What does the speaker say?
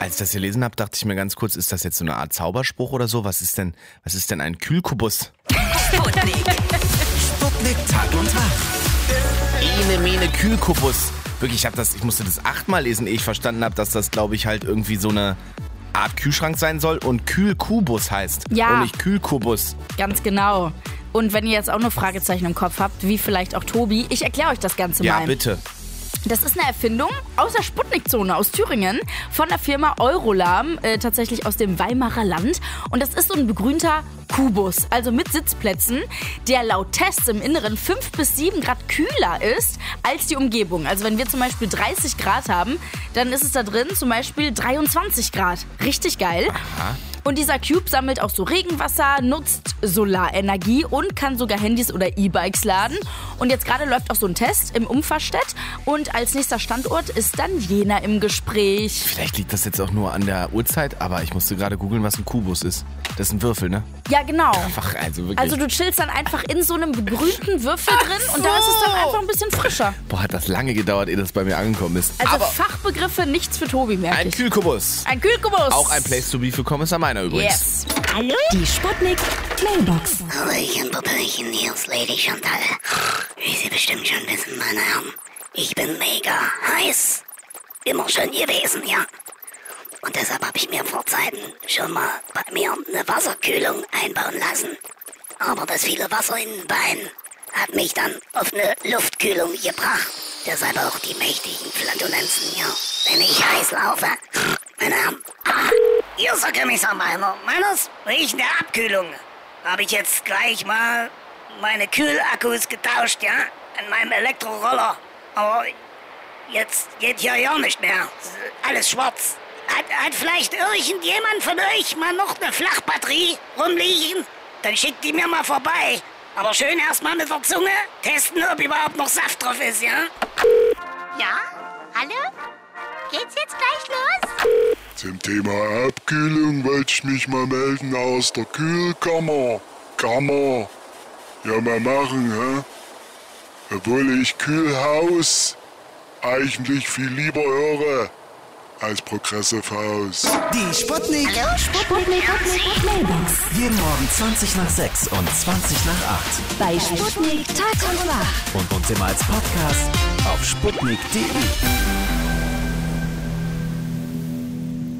Als ich das gelesen habe, dachte ich mir ganz kurz, ist das jetzt so eine Art Zauberspruch oder so? Was ist denn ein Kühlkubus? Sputnik Tag und Tag. Ene mene Kühlkubus. Wirklich, ich musste das 8-mal lesen, ehe ich verstanden habe, dass das, glaube ich, halt irgendwie so eine Art Kühlschrank sein soll und Kühlkubus heißt. Ja. Und nicht Kühlkubus. Ganz genau. Und wenn ihr jetzt auch nur Fragezeichen im Kopf habt, wie vielleicht auch Tobi, ich erkläre euch das Ganze mal. Ja, bitte. Das ist eine Erfindung aus der Sputnik-Zone aus Thüringen von der Firma Eurolam, tatsächlich aus dem Weimarer Land. Und das ist so ein begrünter Kubus, also mit Sitzplätzen, der laut Tests im Inneren 5 bis 7 Grad kühler ist als die Umgebung. Also wenn wir zum Beispiel 30 Grad haben, dann ist es da drin zum Beispiel 23 Grad. Richtig geil. Aha. Und dieser Cube sammelt auch so Regenwasser, nutzt Solarenergie und kann sogar Handys oder E-Bikes laden. Und jetzt gerade läuft auch so ein Test im Umfahrstedt. Und als nächster Standort ist dann Jena im Gespräch. Vielleicht liegt das jetzt auch nur an der Uhrzeit, aber ich musste gerade googeln, was ein Kubus ist. Das ist ein Würfel, ne? Ja, genau. Einfach, also wirklich. Also du chillst dann einfach in so einem begrünten Würfel drin und da ist es dann einfach ein bisschen frischer. Boah, hat das lange gedauert, ehe das bei mir angekommen ist. Also aber Fachbegriffe, nichts für Tobi, merke ein ich. Kühlkubus. Ein Kühlkubus. Auch ein Place to be für Kommissar Meiner übrigens. Yes. Hallo? Die Sputnik Mailbox. Hallöchen, Popöchen, hier ist Lady Chantal. Wie Sie bestimmt schon wissen, meine Herren, ich bin mega heiß. Immer schon gewesen, ja. Und deshalb habe ich mir vor Zeiten schon mal bei mir eine Wasserkühlung einbauen lassen. Aber das viele Wasser in den Beinen hat mich dann auf eine Luftkühlung gebracht. Deshalb auch die mächtigen Flatulenzen hier, wenn ich heiß laufe. Meine Herren, hier ist der Kommissar Meiner. Meiners riechen der Abkühlung. Habe ich jetzt gleich mal meine Kühlakkus getauscht, ja? An meinem Elektroroller. Aber jetzt geht hier ja nicht mehr. Alles schwarz. Hat vielleicht irgendjemand von euch mal noch eine Flachbatterie rumliegen? Dann schickt die mir mal vorbei. Aber schön erstmal mit der Zunge testen, ob überhaupt noch Saft drauf ist, ja? Ja? Hallo? Geht's jetzt gleich los? Zum Thema Abkühlung wollte ich mich mal melden aus der Kühlkammer. Kammer. Ja, mal machen, hä? Obwohl ich Kühlhaus eigentlich viel lieber höre als Progressive House. Die Sputnik. Hallo, Sputnik Mailbox. Jeden Morgen 20 nach 6 und 20 nach 8. Bei Sputnik Tag und Nacht. Und uns immer als Podcast auf sputnik.de.